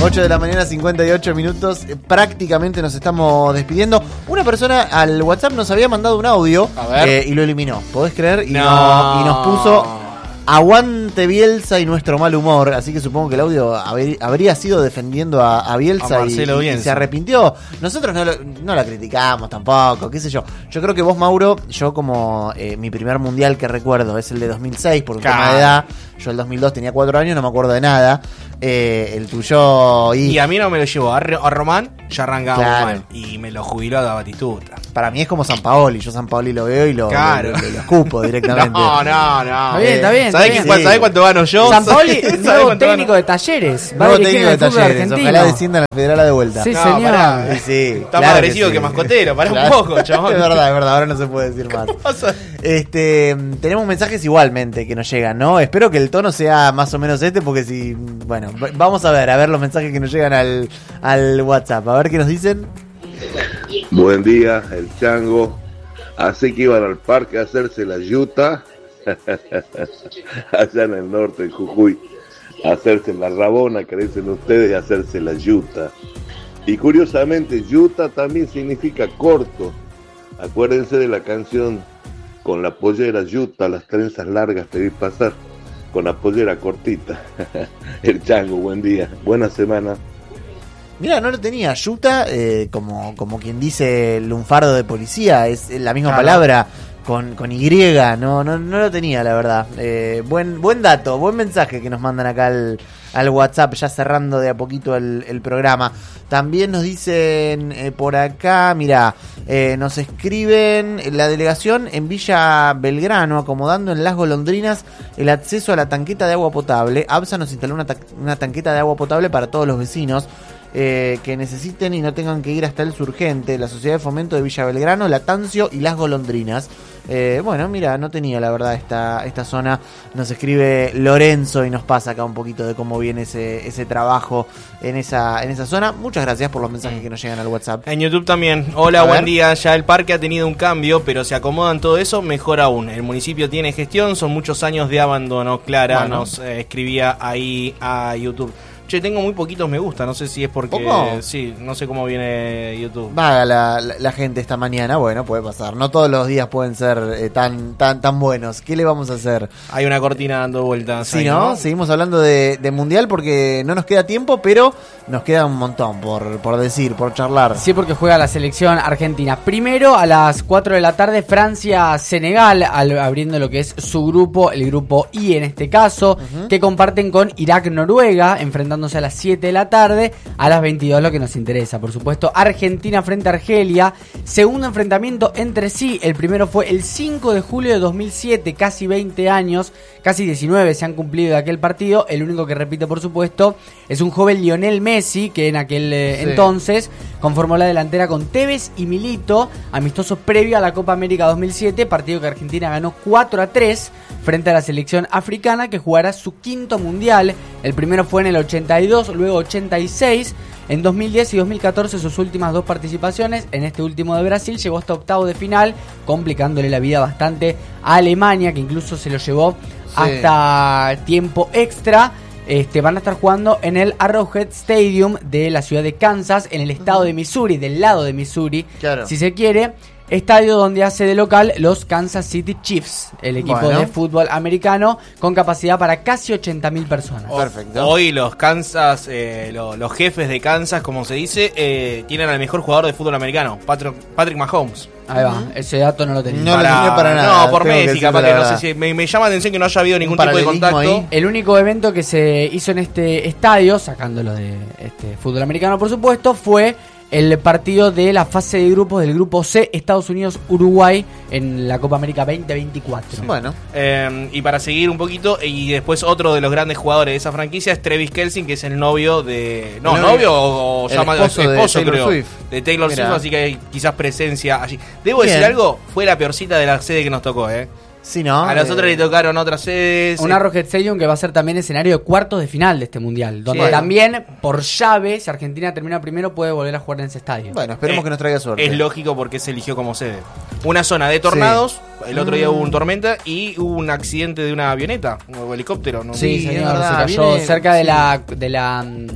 8 de la mañana, 58 minutos. Prácticamente nos estamos despidiendo. Una persona al WhatsApp nos había mandado un audio y lo eliminó. ¿Podés creer? Y nos puso aguante Bielsa y nuestro mal humor. Así que supongo que el audio habría sido defendiendo a Bielsa y se arrepintió. Nosotros no la criticamos tampoco, qué sé yo. Yo creo que vos, Mauro, yo como mi primer mundial que recuerdo es el de 2006 por un tema de edad. Yo el 2002 tenía 4 años, no me acuerdo de nada. El tuyo... Y a mí no me lo llevó. A Román ya arrancamos mal. Y me lo jubiló a Batistuta. Para mí es como Sampaoli. Yo Sampaoli lo veo y lo escupo directamente. No. Está bien. ¿Sabés cuánto gano yo? Sampaoli, nuevo técnico de Talleres. Nuevo técnico de Talleres. Ojalá desciendan a la Federal de vuelta. Sí, señor. Está más agresivo que Mascotero. Pará un poco, chabón. Es verdad. Ahora no se puede decir más. Tenemos mensajes igualmente que nos llegan, ¿no? Espero que el tono sea más o menos porque si... Bueno, vamos a ver los mensajes que nos llegan al WhatsApp. A ver qué nos dicen. Buen día, el Chango. Así que iban al parque a hacerse la yuta. Allá en el norte, en Jujuy. A hacerse la rabona, que dicen ustedes, y hacerse la yuta. Y curiosamente, yuta también significa corto. Acuérdense de la canción Con la pollera yuta, las trenzas largas te vi pasar. Con la pollera cortita. El Chango, buen día, buena semana. Mira, no lo tenía. Yuta, como quien dice el lunfardo de policía, es la misma palabra con Y. No lo tenía, la verdad. Buen dato, buen mensaje que nos mandan acá al WhatsApp, ya cerrando de a poquito el programa. También nos dicen por acá, mira, nos escriben la delegación en Villa Belgrano, acomodando en Las Golondrinas el acceso a la tanqueta de agua potable. ABSA nos instaló una tanqueta de agua potable para todos los vecinos que necesiten y no tengan que ir hasta el Surgente. La Sociedad de Fomento de Villa Belgrano, Latancio y Las Golondrinas. Bueno, mira, no tenía la verdad esta zona. Nos escribe Lorenzo y nos pasa acá un poquito de cómo viene ese trabajo en esa zona. Muchas gracias por los mensajes que nos llegan al WhatsApp. En YouTube también. Hola, buen día. Ya el parque ha tenido un cambio, pero se acomodan todo eso, mejor aún. El municipio tiene gestión, son muchos años de abandono. Clara nos escribía ahí a YouTube. Che, tengo muy poquitos me gusta, no sé si es porque... ¿Poco? Sí, no sé cómo viene YouTube. Vaga la gente esta mañana, bueno, puede pasar. No todos los días pueden ser tan buenos. ¿Qué le vamos a hacer? Hay una cortina dando vueltas. Sí, ahí, ¿no? Seguimos hablando de Mundial porque no nos queda tiempo, pero nos queda un montón por decir, por charlar. Sí, porque juega la selección argentina. Primero, a las 4 de la tarde, Francia-Senegal, abriendo lo que es su grupo, el grupo I en este caso, que comparten con Irak-Noruega, enfrentando a las 7 de la tarde, a las 22 lo que nos interesa, por supuesto, Argentina frente a Argelia, segundo enfrentamiento entre sí, el primero fue el 5 de julio de 2007, casi 20 años, casi 19 se han cumplido de aquel partido, el único que repite por supuesto es un joven Lionel Messi, que en aquel entonces conformó la delantera con Tevez y Milito, amistoso previo a la Copa América 2007, partido que Argentina ganó 4-3 frente a la selección africana que jugará su quinto mundial, el primero fue en el 82, luego 86, en 2010 y 2014 sus últimas dos participaciones, en este último de Brasil llegó hasta octavos de final, complicándole la vida bastante a Alemania, que incluso se lo llevó hasta tiempo extra. Van a estar jugando en el Arrowhead Stadium de la ciudad de Kansas, en el estado de Missouri, del lado de Missouri, si se quiere. Estadio donde hace de local los Kansas City Chiefs, el equipo de fútbol americano, con capacidad para casi 80.000 personas. Perfecto. Hoy los Kansas, los jefes de Kansas, como se dice, tienen al mejor jugador de fútbol americano, Patrick Mahomes. Ahí va, ese dato no lo tenía. No lo tenía para nada. No, por Messi, capaz que no sé si me llama la atención que no haya habido ningún tipo de contacto. Ahí. El único evento que se hizo en este estadio, sacándolo de fútbol americano por supuesto, fue el partido de la fase de grupos del grupo C, Estados Unidos-Uruguay, en la Copa América 2024. Bueno. Y para seguir un poquito, y después otro de los grandes jugadores de esa franquicia es Travis Kelce, que es el novio de... No, novio o esposo creo. Swift. De Taylor Swift, así que hay quizás presencia allí. Debo decir algo, fue la peorcita de la sede que nos tocó, Sí, ¿no? A nosotros le tocaron otras sedes. Un Arrowhead Stadium que va a ser también escenario de cuartos de final de este mundial. Donde también, por llave, si Argentina termina primero, puede volver a jugar en ese estadio. Bueno, esperemos que nos traiga suerte. Es lógico porque se eligió como sede. Una zona de tornados. El otro día hubo una tormenta y hubo un accidente de una avioneta, un helicóptero. ¿No? Sí, señor. Se cayó cerca de la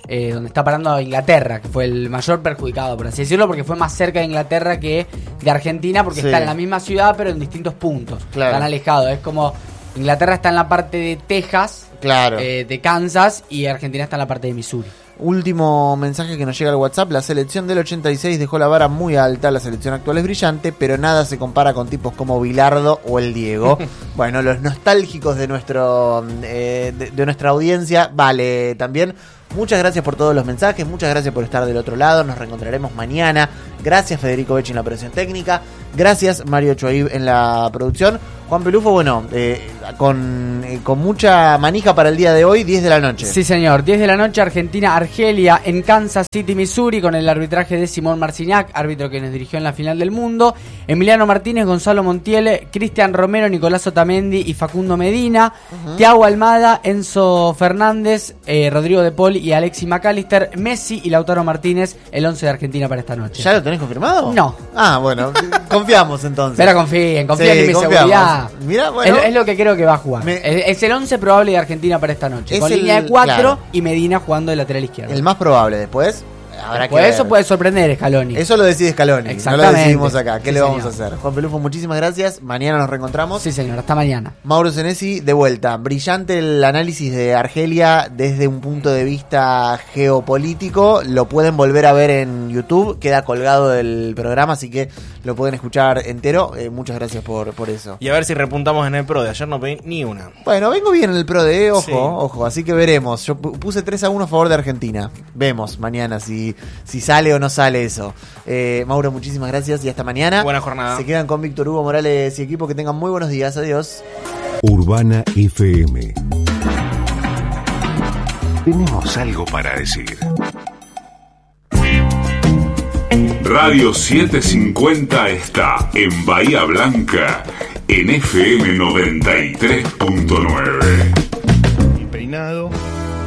donde está parando Inglaterra, que fue el mayor perjudicado, por así decirlo, porque fue más cerca de Inglaterra que de Argentina, porque está en la misma ciudad, pero en distintos puntos. Claro. Están alejados. Es como Inglaterra está en la parte de Texas, claro, de Kansas, y Argentina está en la parte de Missouri. Último mensaje que nos llega al WhatsApp: la selección del 86 dejó la vara muy alta, la selección actual es brillante, pero nada se compara con tipos como Bilardo o el Diego. Bueno, los nostálgicos de de nuestra audiencia, vale, también. Muchas gracias por todos los mensajes, muchas gracias por estar del otro lado, nos reencontraremos mañana. Gracias Federico Becci en la operación técnica, gracias Mario Chuaib en la producción. Juan Pelufo, bueno, con mucha manija para el día de hoy, 10 de la noche. Sí señor, 10 de la noche, Argentina-Argelia en Kansas City, Missouri, con el arbitraje de Simón Marciniak, árbitro que nos dirigió en la final del mundo. Emiliano Martínez, Gonzalo Montiel, Cristian Romero, Nicolás Otamendi y Facundo Medina. Thiago Almada, Enzo Fernández, Rodrigo De Paul y Alexis McAllister. Messi y Lautaro Martínez, el 11 de Argentina para esta noche. ¿Ya lo tenés confirmado? No. Ah, bueno, confiamos entonces. Pero confíen en mi seguridad. Mirá, bueno, es lo que creo que va a jugar. Es el 11 probable de Argentina para esta noche. Con línea de 4, claro, y Medina jugando de lateral izquierdo. El más probable. Después habrá que ver. Eso puede sorprender Scaloni. Eso lo decide Scaloni. Exactamente. No lo decidimos acá. ¿Qué sí, le vamos señor. a hacer? Juan Pelufo, muchísimas gracias. Mañana nos reencontramos. Sí, señor. Hasta mañana. Mauro Senesi, de vuelta. Brillante el análisis de Argelia desde un punto de vista geopolítico. Lo pueden volver a ver en YouTube. Queda colgado del programa, así que lo pueden escuchar entero. Muchas gracias por eso. Y a ver si repuntamos en el Pro. De ayer no pedí ni una. Bueno, vengo bien en el Pro de ojo, sí. Ojo. Así que veremos. Yo puse 3-1 a favor de Argentina. Vemos mañana si sale o no sale eso. Mauro, muchísimas gracias y hasta mañana. Buena jornada. Se quedan con Víctor Hugo Morales y equipo. Que tengan muy buenos días. Adiós. Urbana FM. Tenemos algo para decir. Radio 750 está en Bahía Blanca en FM 93.9. Mi peinado